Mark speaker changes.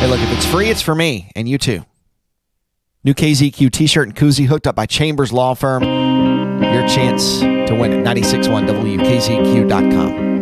Speaker 1: Hey, look, if it's free, it's for me, and you too. New KZQ t-shirt and koozie hooked up by Chambers Law Firm. Your chance to win at 96.1 WKZQ.com.